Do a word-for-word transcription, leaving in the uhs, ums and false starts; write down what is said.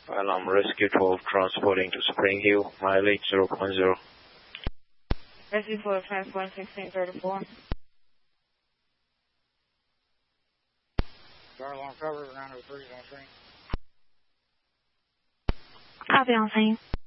Well, I'm Rescue twelve transporting to Spring Hill, mileage zero point zero. Rescue twelve transporting sixteen thirty-four. Star alarm cover, around oh three is on screen. Copy on scene.